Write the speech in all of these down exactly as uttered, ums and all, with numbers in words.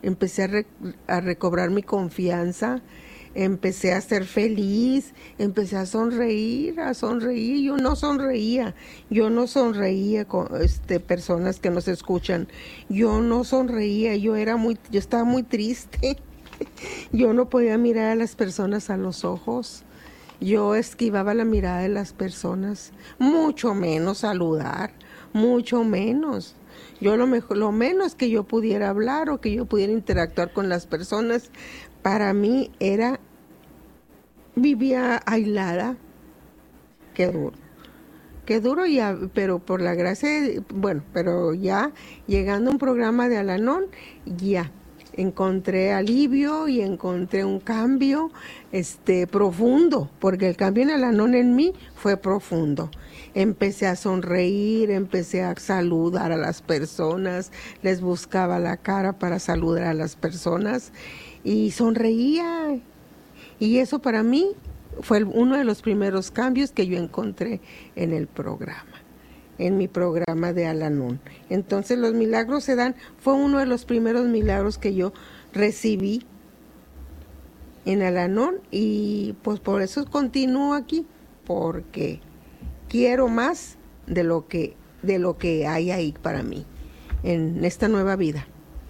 empecé a, re, a recobrar mi confianza, empecé a ser feliz, empecé a sonreír, a sonreír. Yo no sonreía, yo no sonreía con este, personas que nos escuchan. Yo no sonreía, yo era muy, yo estaba muy triste. Yo no podía mirar a las personas a los ojos. Yo esquivaba la mirada de las personas, mucho menos saludar, mucho menos. Yo lo mejor, lo menos que yo pudiera hablar o que yo pudiera interactuar con las personas, para mí era, vivía aislada. Qué duro, qué duro ya, pero por la gracia, de, bueno, pero ya llegando a un programa de Al-Anon, ya encontré alivio y encontré un cambio este profundo, porque el cambio en Al-Anon en mí fue profundo. Empecé a sonreír, empecé a saludar a las personas, les buscaba la cara para saludar a las personas y sonreía. Y eso para mí fue uno de los primeros cambios que yo encontré en el programa, en mi programa de Al-Anon. Entonces los milagros se dan, fue uno de los primeros milagros que yo recibí en Al-Anon y pues por eso continúo aquí, porque quiero más de lo que de lo que hay ahí para mí en esta nueva vida.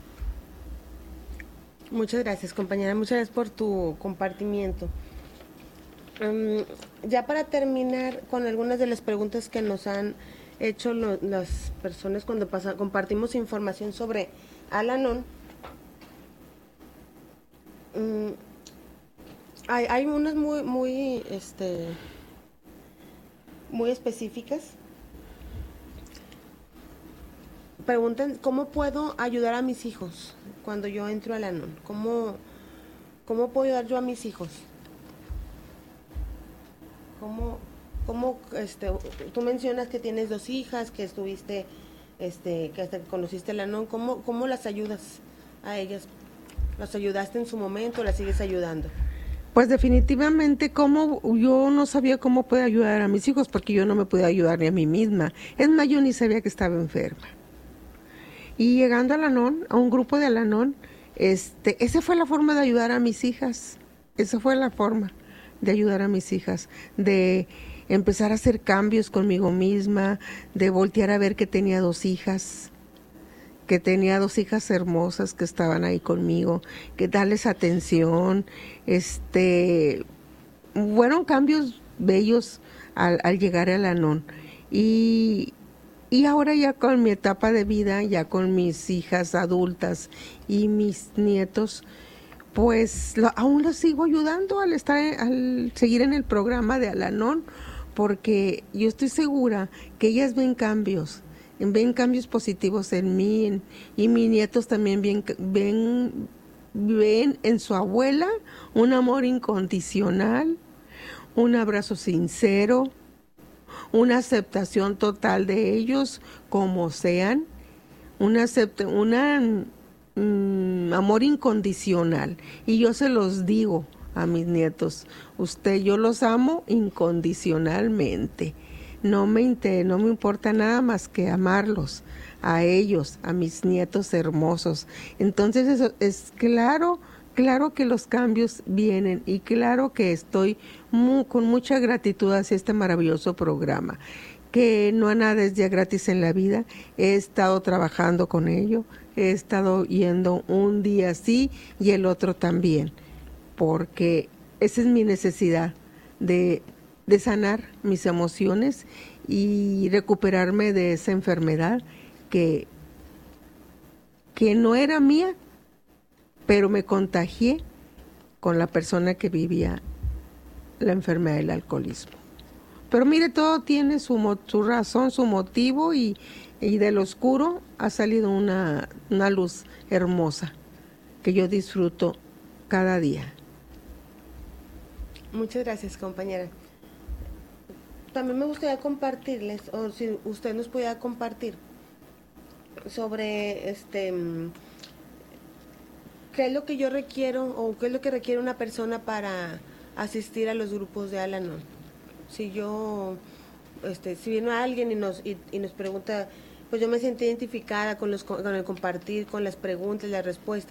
Muchas gracias, compañera, muchas gracias por tu compartimiento. Um, ya para terminar con algunas de las preguntas que nos han hecho lo, las personas cuando pasa, compartimos información sobre Al-Anon, um, hay, hay unas muy muy este muy específicas. Preguntan, ¿cómo puedo ayudar a mis hijos cuando yo entro al Al-Anon? ¿Cómo, ¿Cómo puedo ayudar yo a mis hijos? ¿Cómo, cómo, este, tú mencionas que tienes dos hijas, que estuviste, este, que hasta que conociste el Al-Anon, ¿cómo, cómo las ayudas a ellas? ¿Las ayudaste en su momento o las sigues ayudando? Pues definitivamente como yo no sabía cómo poder ayudar a mis hijos porque yo no me podía ayudar ni a mí misma. Es más, yo ni sabía que estaba enferma. Y llegando a Al-Anon, a un grupo de Al-Anon, este, esa fue la forma de ayudar a mis hijas. Esa fue la forma de ayudar a mis hijas, de empezar a hacer cambios conmigo misma, de voltear a ver que tenía dos hijas, que tenía dos hijas hermosas que estaban ahí conmigo, que darles atención, este, fueron cambios bellos al, al llegar al Al-Anon. Y, y ahora ya con mi etapa de vida, ya con mis hijas adultas y mis nietos, pues lo, aún las sigo ayudando al estar, al seguir en el programa de Al-Anon, porque yo estoy segura que ellas ven cambios, ven cambios positivos en mí en, y mis nietos también ven, ven, ven en su abuela un amor incondicional, un abrazo sincero, una aceptación total de ellos como sean, una, acepta, una mm, amor incondicional. Y yo se los digo a mis nietos, usted, yo los amo incondicionalmente. No me, inter, no me importa nada más que amarlos, a ellos, a mis nietos hermosos. Entonces eso es claro, claro que los cambios vienen y claro que estoy muy, con mucha gratitud hacia este maravilloso programa, que no nada es ya gratis en la vida. He estado trabajando con ello, he estado yendo un día sí y el otro también, porque esa es mi necesidad de de sanar mis emociones y recuperarme de esa enfermedad que, que no era mía, pero me contagié con la persona que vivía la enfermedad del alcoholismo. Pero mire, todo tiene su, su razón, su motivo y, y del oscuro ha salido una, una luz hermosa que yo disfruto cada día. Muchas gracias, compañera. También me gustaría compartirles, o si usted nos pudiera compartir sobre este qué es lo que yo requiero o qué es lo que requiere una persona para asistir a los grupos de Al-Anon. Si yo, este, si viene alguien y nos y, y nos pregunta, pues yo me siento identificada con los con el compartir, con las preguntas, las respuestas.